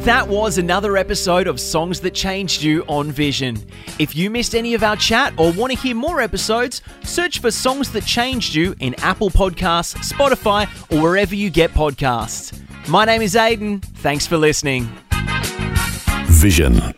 That was another episode of Songs That Changed You on Vision. If you missed any of our chat or want to hear more episodes, search for Songs That Changed You in Apple Podcasts, Spotify, or wherever you get podcasts. My name is Aidan. Thanks for listening. Vision.